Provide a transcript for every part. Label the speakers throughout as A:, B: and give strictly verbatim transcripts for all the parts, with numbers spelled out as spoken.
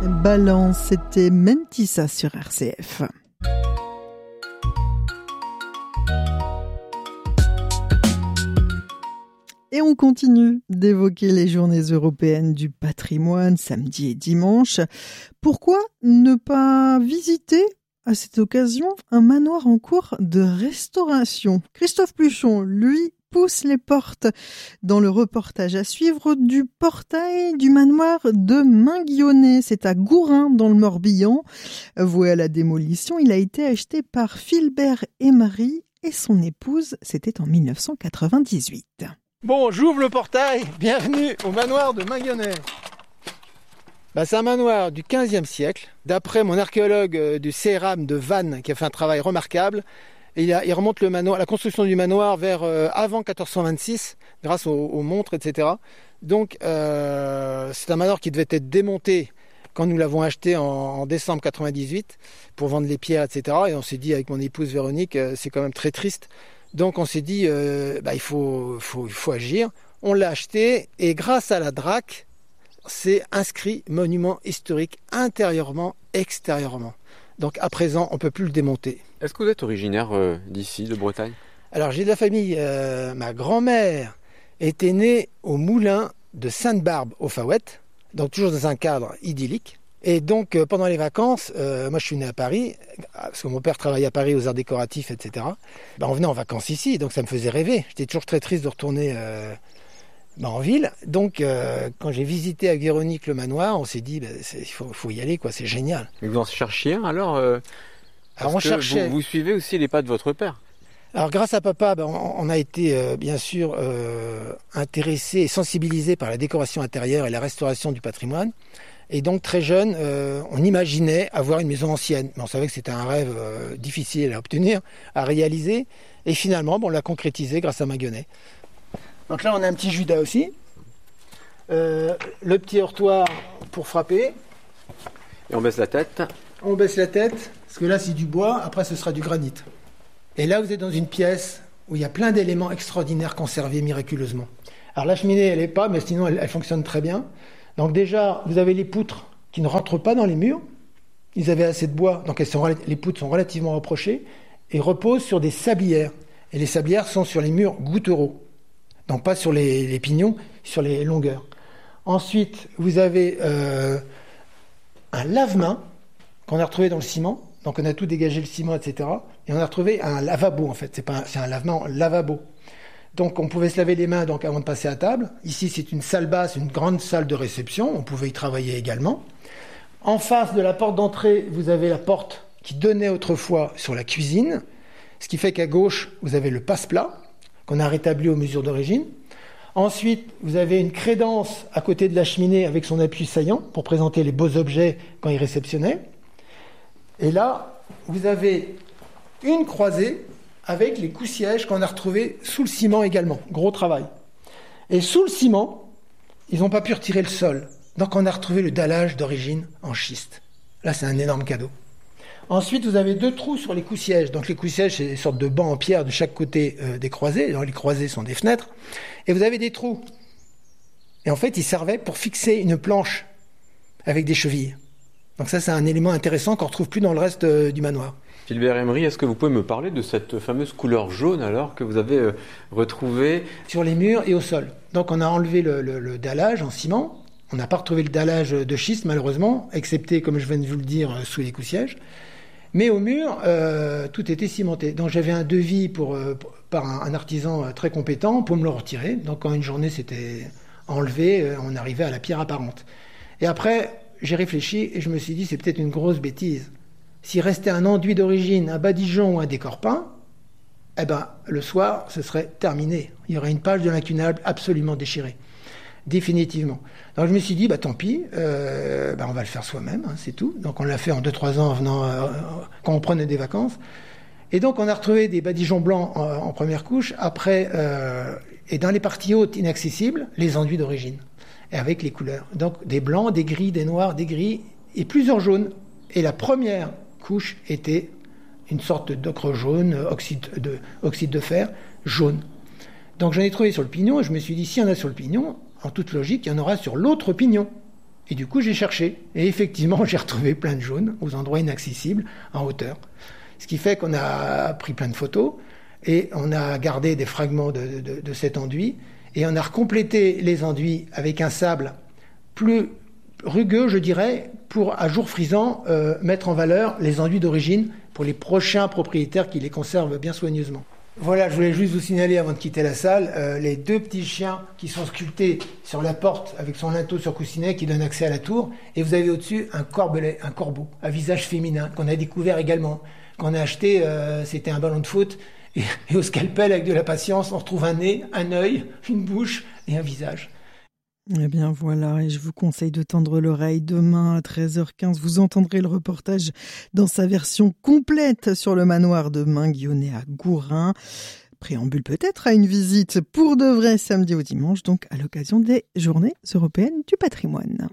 A: Balance, c'était Mentissa sur R C F. Et on continue d'évoquer les journées européennes du patrimoine samedi et dimanche. Pourquoi ne pas visiter à cette occasion un manoir en cours de restauration ? Christophe Pluchon, lui, pousse les portes dans le reportage à suivre du portail du manoir de Minguionnet. C'est à Gourin, dans le Morbihan. Voué à la démolition, il a été acheté par Philbert Emery et son épouse. C'était en dix-neuf cent quatre-vingt-dix-huit.
B: Bon, j'ouvre le portail. Bienvenue au manoir de Minguionnet. Bah, c'est un manoir du quinzième siècle. D'après mon archéologue euh, du C R A M de Vannes, qui a fait un travail remarquable, il, a, il remonte le manoir, la construction du manoir vers euh, avant quatorze cent vingt-six, grâce aux, aux montres, et cetera. Donc, euh, c'est un manoir qui devait être démonté quand nous l'avons acheté en, en décembre quatre-vingt-dix-huit pour vendre les pierres, et cetera. Et on s'est dit avec mon épouse Véronique, euh, c'est quand même très triste. Donc on s'est dit, euh, bah, il faut, faut, il faut agir. On l'a acheté et grâce à la D R A C, c'est inscrit monument historique intérieurement, extérieurement. Donc à présent, on ne peut plus le démonter.
C: Est-ce que vous êtes originaire euh, d'ici, de Bretagne ?
B: Alors j'ai de la famille, euh, ma grand-mère était née au moulin de Sainte-Barbe au Fawet, donc toujours dans un cadre idyllique. Et donc, euh, pendant les vacances, euh, moi je suis né à Paris, parce que mon père travaillait à Paris aux arts décoratifs, et cetera. Ben, on venait en vacances ici, donc ça me faisait rêver. J'étais toujours très triste de retourner euh, ben, en ville. Donc, euh, quand j'ai visité avec Véronique le manoir, on s'est dit, ben, il faut, faut y aller, quoi, c'est génial.
C: Et vous en cherchiez un alors euh,
B: Alors on cherchait.
C: Vous, vous suivez aussi les pas de votre père ?
B: Alors grâce à papa, ben, on, on a été euh, bien sûr euh, intéressé et sensibilisé par la décoration intérieure et la restauration du patrimoine. Et donc très jeune, euh, on imaginait avoir une maison ancienne. Mais on savait que c'était un rêve euh, difficile à obtenir, à réaliser. Et finalement, bon, on l'a concrétisé grâce à Minguionnet. Donc là, on a un petit Judas aussi. Euh, le petit heurtoir pour frapper.
C: Et on baisse la tête.
B: On baisse la tête, parce que là, c'est du bois. Après, ce sera du granit. Et là, vous êtes dans une pièce où il y a plein d'éléments extraordinaires conservés miraculeusement. Alors la cheminée, elle n'est pas, mais sinon, elle, elle fonctionne très bien. Donc déjà, vous avez les poutres qui ne rentrent pas dans les murs. Ils avaient assez de bois, donc elles sont, les poutres sont relativement rapprochées et reposent sur des sablières. Et les sablières sont sur les murs gouttereaux. Donc pas sur les, les pignons, sur les longueurs. Ensuite, vous avez euh, un lave-main qu'on a retrouvé dans le ciment. Donc on a tout dégagé le ciment, et cetera. Et on a retrouvé un lavabo en fait. C'est, pas un, c'est un lave-main lavabo. Donc on pouvait se laver les mains donc, avant de passer à table. Ici c'est une salle basse, une grande salle de réception. On pouvait y travailler également. En face de la porte d'entrée, vous avez la porte qui donnait autrefois sur la cuisine. Ce qui fait qu'à gauche, vous avez le passe-plat qu'on a rétabli aux mesures d'origine. Ensuite, vous avez une crédence à côté de la cheminée avec son appui saillant pour présenter les beaux objets quand il réceptionnait. Et là, vous avez une croisée avec les coups-sièges qu'on a retrouvés sous le ciment également. Gros travail. Et sous le ciment, ils n'ont pas pu retirer le sol. Donc on a retrouvé le dallage d'origine en schiste. Là, c'est un énorme cadeau. Ensuite, vous avez deux trous sur les coups-sièges. Donc les coups-sièges, c'est des sortes de bancs en pierre de chaque côté euh, des croisées. Donc les croisées sont des fenêtres. Et vous avez des trous. Et en fait, ils servaient pour fixer une planche avec des chevilles. Donc ça, c'est un élément intéressant qu'on ne retrouve plus dans le reste euh, du manoir.
C: Philbert Emery, est-ce que vous pouvez me parler de cette fameuse couleur jaune alors que vous avez euh, retrouvée
B: sur les murs et au sol. Donc on a enlevé le, le, le dallage en ciment. On n'a pas retrouvé le dallage de schiste malheureusement, excepté, comme je viens de vous le dire, sous les coups-sièges. Mais au mur, euh, tout était cimenté. Donc j'avais un devis pour, euh, pour, par un, un artisan très compétent pour me le retirer. Donc en une journée, c'était enlevé, euh, on arrivait à la pierre apparente. Et après, j'ai réfléchi et je me suis dit, c'est peut-être une grosse bêtise. S'il restait un enduit d'origine, un badigeon ou un décor peint, eh ben, le soir, ce serait terminé. Il y aurait une page de l'incunable absolument déchirée. Définitivement. Donc je me suis dit, bah tant pis, euh, bah, on va le faire soi-même, hein, c'est tout. Donc on l'a fait en deux trois ans en venant, euh, quand on prenait des vacances. Et donc on a retrouvé des badigeons blancs en, en première couche, après, euh, et dans les parties hautes inaccessibles, les enduits d'origine, et avec les couleurs. Donc des blancs, des gris, des noirs, des gris, et plusieurs jaunes. Et la première couche était une sorte d'ocre jaune, oxyde de, oxyde de fer, jaune. Donc j'en ai trouvé sur le pignon, et je me suis dit, s'il y en a sur le pignon, en toute logique, il y en aura sur l'autre pignon. Et du coup, j'ai cherché. Et effectivement, j'ai retrouvé plein de jaunes aux endroits inaccessibles, en hauteur. Ce qui fait qu'on a pris plein de photos et on a gardé des fragments de, de, de cet enduit. Et on a recomplété les enduits avec un sable plus rugueux, je dirais, pour, à jour frisant, euh, mettre en valeur les enduits d'origine pour les prochains propriétaires qui les conservent bien soigneusement. Voilà, je voulais juste vous signaler avant de quitter la salle, euh, les deux petits chiens qui sont sculptés sur la porte avec son linteau sur coussinet qui donne accès à la tour. Et vous avez au-dessus un corbelet, un corbeau, à visage féminin qu'on a découvert également. Qu'on a acheté, euh, c'était un ballon de foot. Et, et au scalpel, avec de la patience, on retrouve un nez, un œil, une bouche et un visage.
A: Eh bien voilà, et je vous conseille de tendre l'oreille. Demain à treize heures quinze, vous entendrez le reportage dans sa version complète sur le manoir de Minguionnet à Gourin. Préambule peut-être à une visite pour de vrai samedi au dimanche, donc à l'occasion des Journées européennes du patrimoine.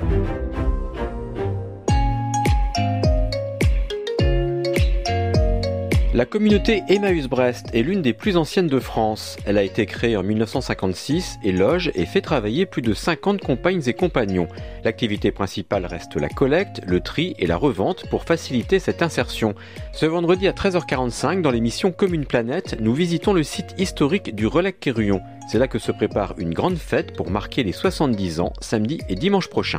C: La communauté Emmaüs Brest est l'une des plus anciennes de France. Elle a été créée en mille neuf cent cinquante-six et loge et fait travailler plus de cinquante compagnes et compagnons. L'activité principale reste la collecte, le tri et la revente pour faciliter cette insertion. Ce vendredi à treize heures quarante-cinq, dans l'émission Commune Planète, nous visitons le site historique du Relecq-Quéruillon. C'est là que se prépare une grande fête pour marquer les soixante-dix ans, samedi et dimanche prochain.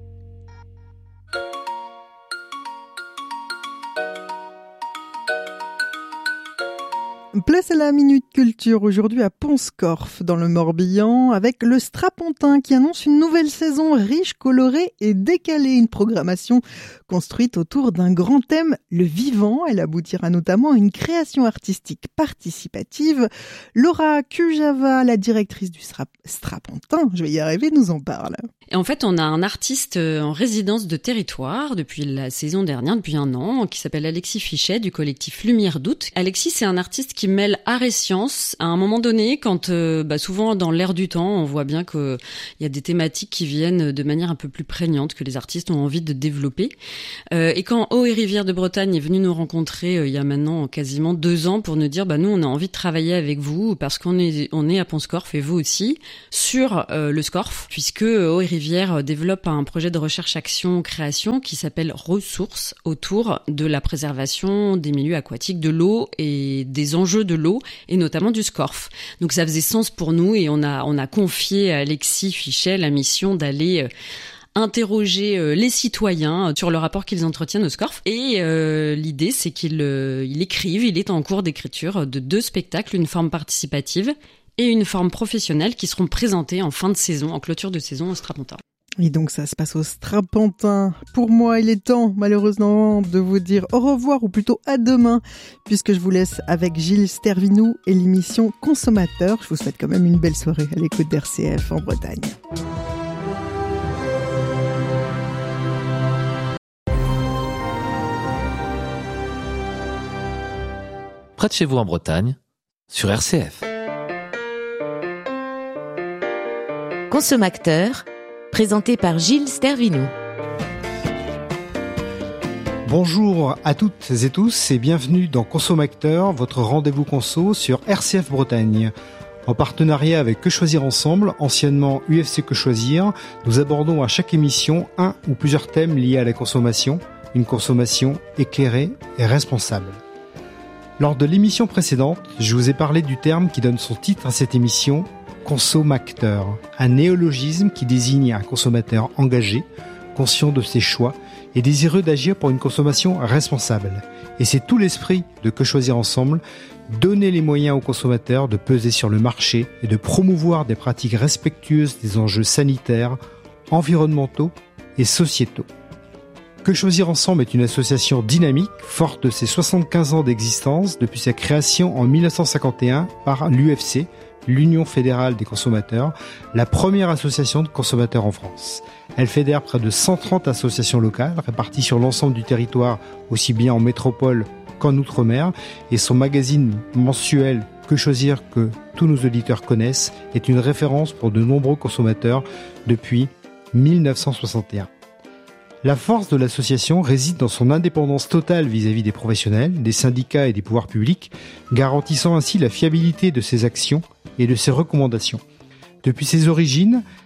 A: Place à la Minute Culture aujourd'hui à Pont-Scorff dans le Morbihan avec le Strapontin qui annonce une nouvelle saison riche, colorée et décalée. Une programmation construite autour d'un grand thème, le vivant. Elle aboutira notamment à une création artistique participative. Laura Kujava, la directrice du Strapontin, je vais y arriver, nous en parle.
D: Et en fait, on a un artiste en résidence de territoire depuis la saison dernière, depuis un an, qui s'appelle Alexis Fichet du collectif Lumière Doute. Alexis, c'est un artiste qui mêle art et science. À un moment donné, quand euh, bah souvent dans l'air du temps, on voit bien qu'il y a des thématiques qui viennent de manière un peu plus prégnante que les artistes ont envie de développer. Euh, et quand Eau et Rivière de Bretagne est venu nous rencontrer euh, il y a maintenant quasiment deux ans pour nous dire bah nous on a envie de travailler avec vous parce qu'on est on est à Pont-Scorff et vous aussi sur euh, le Scorff, puisque Eau et Rivière développe un projet de recherche-action-création qui s'appelle Ressources autour de la préservation des milieux aquatiques, de l'eau et des enjeux de l'eau et notamment du Scorff. Donc ça faisait sens pour nous et on a on a confié à Alexis Fichet la mission d'aller euh, interroger euh, les citoyens sur le rapport qu'ils entretiennent au Scorff. Et euh, l'idée, c'est qu'il euh, il écrive, il est en cours d'écriture de deux spectacles, une forme participative et une forme professionnelle qui seront présentés en fin de saison, en clôture de saison au Strapontin.
A: Et donc ça se passe au Strapontin. Pour moi, il est temps, malheureusement, de vous dire au revoir, ou plutôt à demain, puisque je vous laisse avec Gilles Stervinou et l'émission Consommateur. Je vous souhaite quand même une belle soirée à l'écoute d'R C F en Bretagne.
E: Près de chez vous en Bretagne, sur R C F.
F: Consommateur, présenté par Gilles Stervinou.
G: Bonjour à toutes et tous et bienvenue dans Consommateur, votre rendez-vous conso sur R C F Bretagne. En partenariat avec Que Choisir Ensemble, anciennement U F C Que Choisir, nous abordons à chaque émission un ou plusieurs thèmes liés à la consommation, une consommation éclairée et responsable. Lors de l'émission précédente, je vous ai parlé du terme qui donne son titre à cette émission, consommateur, un néologisme qui désigne un consommateur engagé, conscient de ses choix et désireux d'agir pour une consommation responsable. Et c'est tout l'esprit de Que Choisir Ensemble, donner les moyens aux consommateurs de peser sur le marché et de promouvoir des pratiques respectueuses des enjeux sanitaires, environnementaux et sociétaux. Que Choisir Ensemble est une association dynamique, forte de ses soixante-quinze ans d'existence depuis sa création en mille neuf cent cinquante et un par l'U F C, l'Union fédérale des consommateurs, la première association de consommateurs en France. Elle fédère près de cent trente associations locales réparties sur l'ensemble du territoire, aussi bien en métropole qu'en outre-mer, et son magazine mensuel Que Choisir, que tous nos auditeurs connaissent, est une référence pour de nombreux consommateurs depuis mille neuf cent soixante et un. La force de l'association réside dans son indépendance totale vis-à-vis des professionnels, des syndicats et des pouvoirs publics, garantissant ainsi la fiabilité de ses actions et de ses recommandations. Depuis ses origines,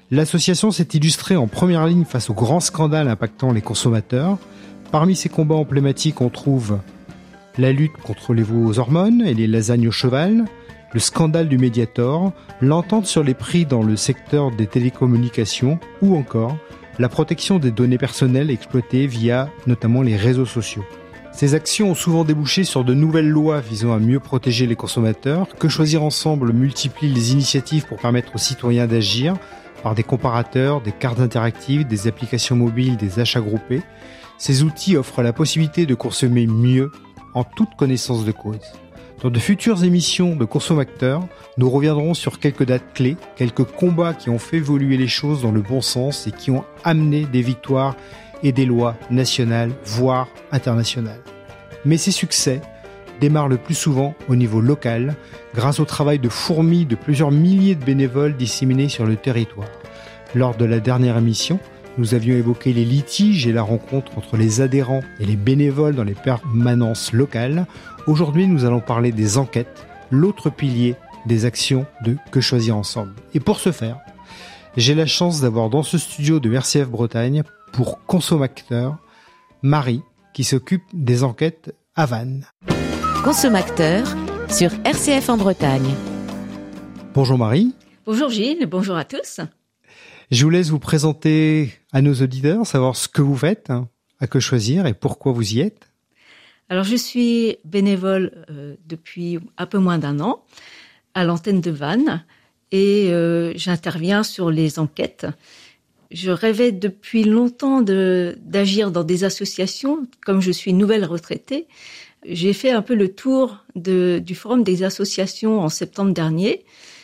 G: L'association s'est illustrée en première ligne face aux grands scandales impactant les consommateurs. Parmi ces combats emblématiques, on trouve la lutte contre les veaux aux hormones et les lasagnes au cheval, le scandale du Mediator, l'entente sur les prix dans le secteur des télécommunications ou encore la protection des données personnelles exploitées via notamment les réseaux sociaux. Ces actions ont souvent débouché sur de nouvelles lois visant à mieux protéger les consommateurs. Que choisir ensemble multiplie les initiatives pour permettre aux citoyens d'agir par des comparateurs, des cartes interactives, des applications mobiles, des achats groupés. Ces outils offrent la possibilité de consommer mieux en toute connaissance de cause. Dans de futures émissions de Consomacteurs, nous reviendrons sur quelques dates clés, quelques combats qui ont fait évoluer les choses dans le bon sens et qui ont amené des victoires et des lois nationales, voire internationales. Mais ces succès démarrent le plus souvent au niveau local, grâce au travail de fourmis de plusieurs milliers de bénévoles disséminés sur le territoire. Lors de la dernière émission, nous avions évoqué les litiges et la rencontre entre les adhérents et les bénévoles dans les permanences locales. Aujourd'hui, nous allons parler des enquêtes, l'autre pilier des actions de Que choisir ensemble. Et pour ce faire, j'ai la chance d'avoir dans ce studio de R C F Bretagne, pour Consomacteurs, Marie, qui s'occupe des enquêtes à Vannes.
F: Consomacteurs sur R C F en Bretagne.
G: Bonjour Marie.
H: Bonjour Gilles, bonjour à tous.
G: Je vous laisse vous présenter à nos auditeurs, savoir ce que vous faites, hein, à Que choisir et pourquoi vous y êtes.
H: Alors je suis bénévole euh, depuis un peu moins d'un an à l'antenne de Vannes et euh, j'interviens sur les enquêtes. Je rêvais depuis longtemps de, d'agir dans des associations. Comme je suis nouvelle retraitée, j'ai fait un peu le tour de, du forum des associations en septembre dernier.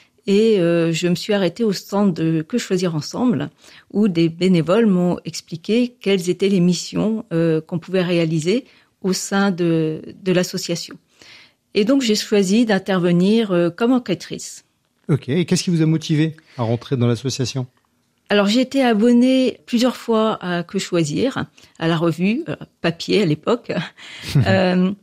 H: Et euh, je me suis arrêtée au stand de Que choisir ensemble, où des bénévoles m'ont expliqué quelles étaient les missions euh, qu'on pouvait réaliser au sein de, de l'association. Et donc j'ai choisi d'intervenir euh, comme enquêtrice.
G: Ok, et qu'est-ce qui vous a motivé à rentrer dans l'association ?
H: Alors j'ai été abonnée plusieurs fois à Que choisir, à la revue, euh, papier à l'époque. euh,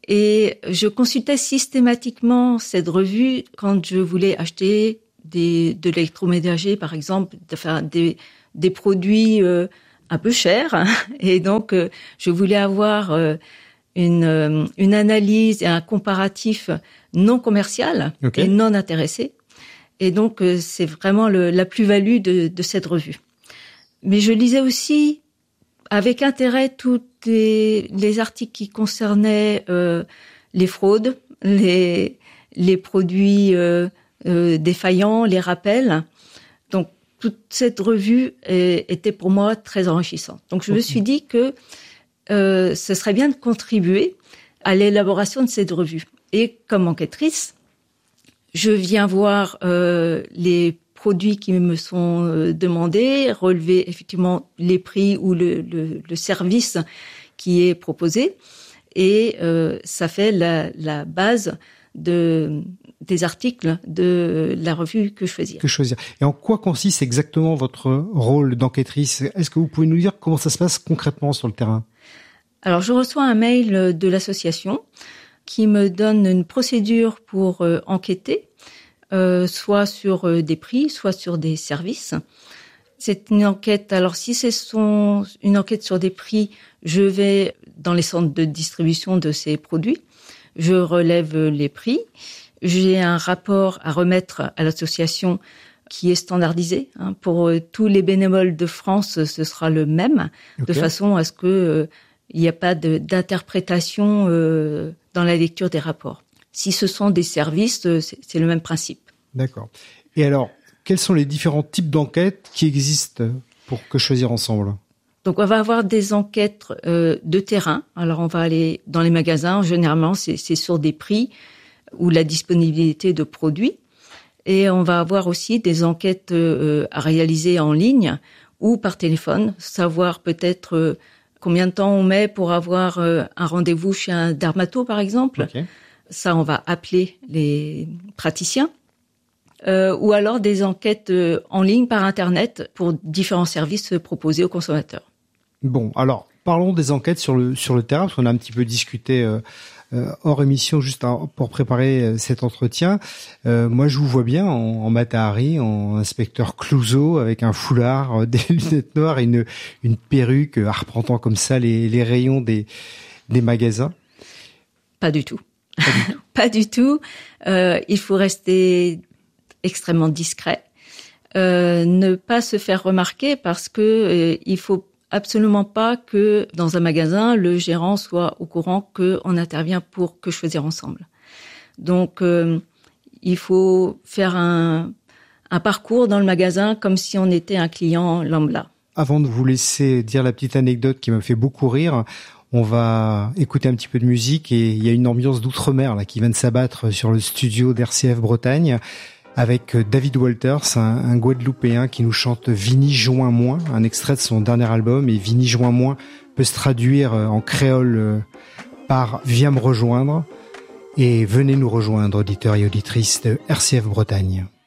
H: Et je consultais systématiquement cette revue quand je voulais acheter des, de l'électroménager, par exemple, enfin, des, des produits euh, un peu chers. Et donc, euh, je voulais avoir euh, une, euh, une analyse et un comparatif non commercial okay. et non intéressé. Et donc, euh, c'est vraiment le, la plus-value de, de cette revue. Mais je lisais aussi avec intérêt tous les, les articles qui concernaient euh, les fraudes, les, les produits euh, euh, défaillants, les rappels. Donc, toute cette revue est, était pour moi très enrichissante. Donc, je okay. me suis dit que euh, ce serait bien de contribuer à l'élaboration de cette revue. Et comme enquêtrice, je viens voir euh, les produits qui me sont euh, demandés, relever effectivement les prix ou le, le, le service qui est proposé, et euh, ça fait la, la base de des articles de la revue Que choisir.
G: Que choisir. Et en quoi consiste exactement votre rôle d'enquêtrice ? Est-ce que vous pouvez nous dire comment ça se passe concrètement sur le terrain ?
H: Alors, je reçois un mail de l'association qui me donne une procédure pour euh, enquêter. Euh, soit sur euh, des prix, soit sur des services. C'est une enquête. Alors, si c'est son, une enquête sur des prix, je vais dans les centres de distribution de ces produits. Je relève les prix. J'ai un rapport à remettre à l'association qui est standardisé. Hein. Pour euh, tous les bénévoles de France, ce sera le même, okay. de façon à ce que euh, il n'y a pas de, d'interprétation euh, dans la lecture des rapports. Si ce sont des services, c'est, c'est le même principe.
G: D'accord. Et alors, quels sont les différents types d'enquêtes qui existent pour Que choisir ensemble ?
H: Donc, on va avoir des enquêtes euh, de terrain. Alors, on va aller dans les magasins. Généralement, c'est, c'est sur des prix ou la disponibilité de produits. Et on va avoir aussi des enquêtes euh, à réaliser en ligne ou par téléphone. Savoir peut-être euh, combien de temps on met pour avoir euh, un rendez-vous chez un dermato, par exemple. Okay. Ça, on va appeler les praticiens. Euh, ou alors des enquêtes euh, en ligne par Internet pour différents services proposés aux consommateurs.
G: Bon, alors, parlons des enquêtes sur le, sur le terrain, parce qu'on a un petit peu discuté euh, euh, hors émission, juste à, pour préparer euh, cet entretien. Euh, moi, je vous vois bien en, en Mata Hari, en inspecteur Clouseau, avec un foulard, euh, des lunettes noires et une, une perruque, euh, arpentant comme ça les, les rayons des, des magasins.
H: Pas du tout. Pas du tout. Pas du tout. Euh, il faut rester extrêmement discret. Euh, ne pas se faire remarquer parce que euh, il faut absolument pas que dans un magasin le gérant soit au courant qu'on intervient pour Que Choisir Ensemble. Donc euh, il faut faire un, un parcours dans le magasin comme si on était un client lambda.
G: Avant de vous laisser dire la petite anecdote qui m'a fait beaucoup rire, on va écouter un petit peu de musique et il y a une ambiance d'outre-mer là qui vient de s'abattre sur le studio d'R C F Bretagne. Avec David Walters, un, un Guadeloupéen qui nous chante Vini Join Moins, un extrait de son dernier album. Et Vini Join Moins peut se traduire en créole par Viens me rejoindre. Et venez nous rejoindre, auditeurs et auditrices de R C F Bretagne.